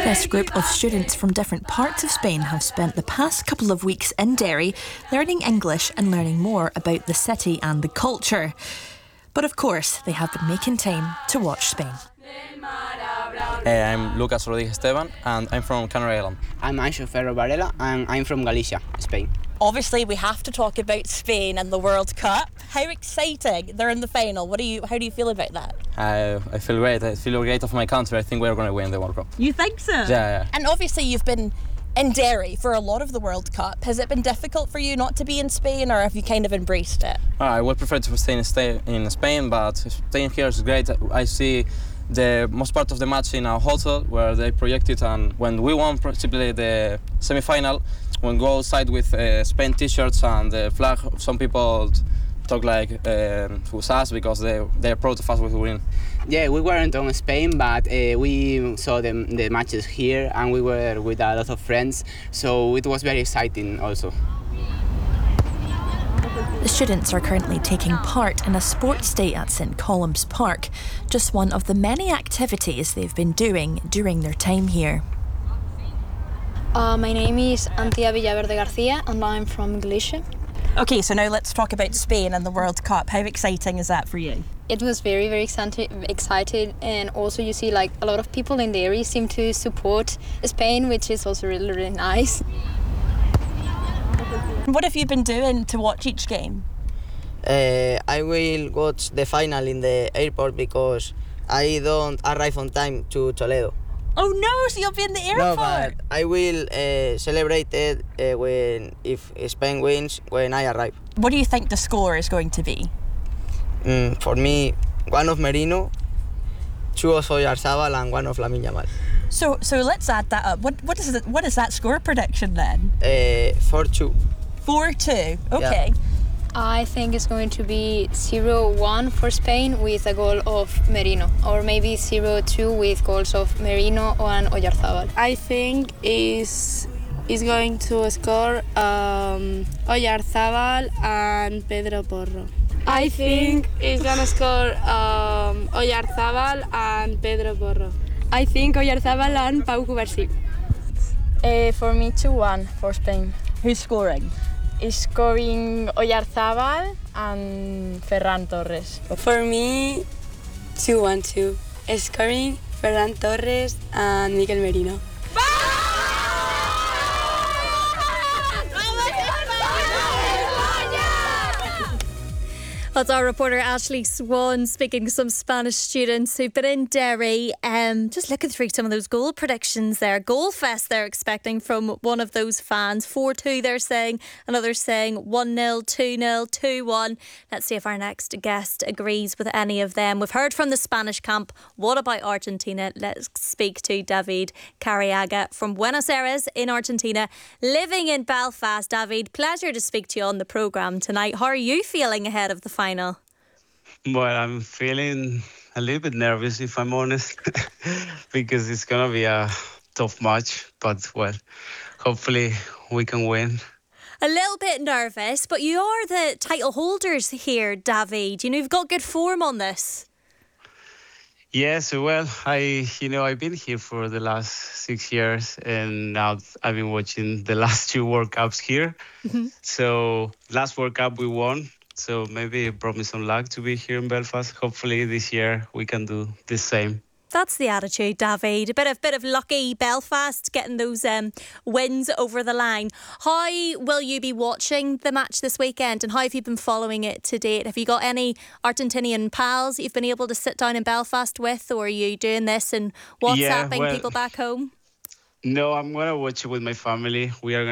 This group of students from different parts of Spain have spent the past couple of weeks in Derry learning English and learning more about the city and the culture. But of course, they have been making time to watch Spain. I'm Lucas Rodríguez Esteban and I'm from Canary Island. I'm Anxo Ferro Varela and I'm from Galicia, Spain. Obviously, we have to talk about Spain and the World Cup. How exciting! They're in the final. How do you feel about that? I feel great. I feel great of my country. I think we're going to win the World Cup. You think so? Yeah. And obviously, you've been in Derry for a lot of the World Cup. Has it been difficult for you not to be in Spain, or have you kind of embraced it? I would prefer to stay in Spain, but staying here is great. I see the most part of the match in a hotel where they project it, and when we won possibly the semi-final, when we go outside with Spain t-shirts and the flag, some people talk like who's us because they're proud of us with win. Yeah, we weren't on Spain, but we saw the matches here and we were with a lot of friends, so it was very exciting also. The students are currently taking part in a sports day at St Colum's Park, just one of the many activities they've been doing during their time here. My name is Antia Villaverde Garcia and I'm from Galicia. Okay, so now let's talk about Spain and the World Cup. How exciting is that for you? It was very, very excited, and also you see like a lot of people in Derry seem to support Spain, which is also really, really nice. What have you been doing to watch each game? I will watch the final in the airport because I don't arrive on time to Toledo. Oh no, so you'll be in the airport? No, but I will celebrate it if Spain wins when I arrive. What do you think the score is going to be? For me, one of Merino, two of Oyarzabal and one of Lamine Yamal. So let's add that up. What is that score prediction then? 4-2. 4-2, okay. Yeah. I think it's going to be 0-1 for Spain with a goal of Merino, or maybe 0-2 with goals of Merino and Oyarzabal. I think is going to score Oyarzabal and Pedro Porro. I think is going to score Oyarzabal and Pedro Porro. I think Oyarzabal and Pau Cubarsí. For me, 2-1 for Spain. Who's scoring? Is scoring Oyarzabal and Ferran Torres. For me, 2-1 scoring Ferran Torres and Mikel Merino. That's our reporter Ashley Swan speaking to some Spanish students who've been in Derry. Just looking through some of those goal predictions there. Goal fest they're expecting from one of those fans. 4-2 they're saying, another saying 1-0, 2-0, 2-1. Let's see if our next guest agrees with any of them. We've heard from the Spanish camp. What about Argentina? Let's speak to David Carriaga from Buenos Aires in Argentina, living in Belfast. David, pleasure to speak to you on the programme tonight. How are you feeling ahead of the final? Well, I'm feeling a little bit nervous, if I'm honest, because it's going to be a tough match. But, well, hopefully we can win. A little bit nervous, but you are the title holders here, David. You know, you've got good form on this. Yes, well, I've been here for the last 6 years, and now I've been watching the last 2 World Cups here. Mm-hmm. So last World Cup we won. So maybe it brought me some luck to be here in Belfast. Hopefully this year we can do the same. That's the attitude, David. A bit of lucky Belfast getting those wins over the line. How will you be watching the match this weekend, and how have you been following it to date? Have you got any Argentinian pals you've been able to sit down in Belfast with, or are you doing this and WhatsApping people back home? No, I'm going to watch it with my family. We are